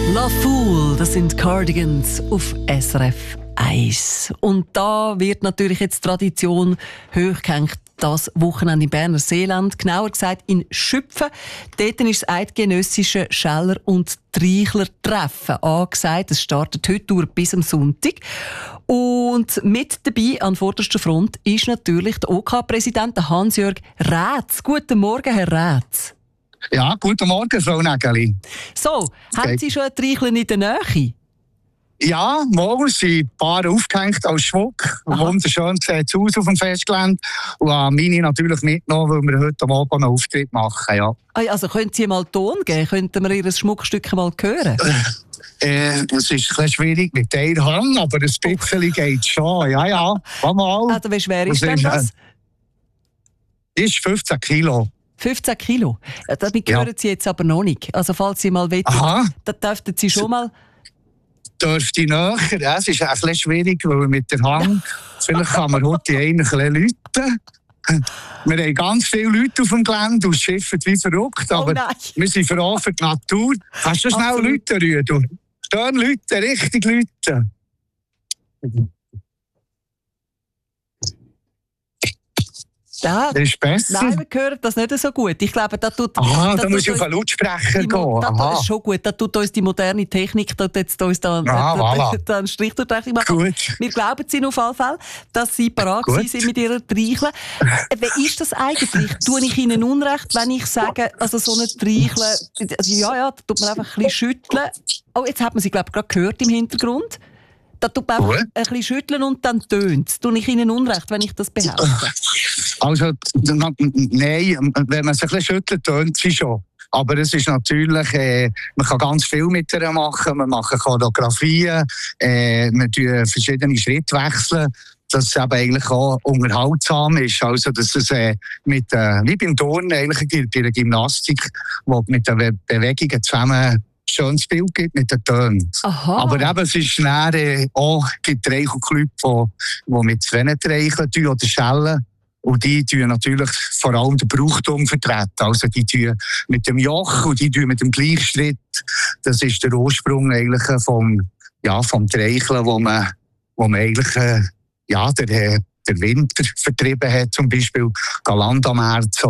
La Fool, das sind Cardigans auf SRF 1. Und da wird natürlich jetzt Tradition hochgehängt. Das Wochenende im Berner Seeland, genauer gesagt in Schüpfen. Dort ist das eidgenössische Scheller- und Treichler-Treffen angesagt. Es startet heute durch bis am Sonntag. Und mit dabei an vorderster Front ist natürlich der OK-Präsident Hans-Jörg Rätz. Guten Morgen, Herr Rätz. Ja, guten Morgen, Frau Nägeli. So, haben Sie schon ein Treicheln in der Nähe? Ja, morgen sind ein paar aufgehängt als Schmuck. Aha. Wunderschön sieht es aus auf dem Festgelände. Und meine natürlich mitgenommen, weil wir heute Abend einen Auftritt machen. Ja. Also können Sie mal Ton geben? Könnten wir Ihr Schmuckstück mal hören? Es ist ein bisschen schwierig mit der Hand, aber ein bisschen geht schon. Ja, komm mal. Also, wie schwer ist denn das? Ist 15 Kilo. 15 Kilo. Damit hören Sie jetzt aber noch nicht. Also falls Sie mal wollen, dann dürften Sie schon mal... Dürfte näher. Ja, es ist ein bisschen schwierig, weil mit der Hand, vielleicht kann man heute einen ein bisschen läuten. Wir haben ganz viele Leute auf dem Gelände und schiffen wie verrückt, aber wir sind froh für die Natur. Kannst du schnell läuten, Rüdu? Schön läuten, richtig läuten. Das ist besser. Nein, wir hören das nicht so gut. Ich glaube, da tut... da muss ich auf einen Lautsprecher gehen. Das ist schon gut. Da tut uns die moderne Technik uns da einen Strich durch die Rechnung machen. Gut. Wir glauben Ihnen auf jeden Fall, dass Sie parat sind mit Ihrer Treichle. Wie ist das eigentlich? Tue ich Ihnen Unrecht, wenn ich sage, also so eine Treichle, da tut man einfach ein bisschen schütteln. Oh, jetzt hat man sie, glaube ich, gerade gehört im Hintergrund. Da tut man einfach ein bisschen schütteln und dann tönt es. Tue ich Ihnen Unrecht, wenn ich das behaupte? Also, nein, wenn man sich ein bisschen schüttelt, tönt sie schon. Aber es ist natürlich, man kann ganz viel mit ihr machen. Wir machen Choreografien, wir tun verschiedene Schritte wechseln, dass es eben eigentlich auch unterhaltsam ist. Also, dass es wie beim Turnen eigentlich bei der Gymnastik, wo mit den Bewegungen zusammen schönes Bild gibt mit den Tönen. Aber eben, es ist auch Treichelclubs, die mit zwei Treicheln tun oder Schellen. Und die tun natürlich vor allem den Brauchtum vertreten. Also die tun mit dem Joch und die tun mit dem Gleichschritt. Das ist der Ursprung eigentlich vom Treicheln, wo man eigentlich der Winter vertrieben hat, zum Beispiel Land am März.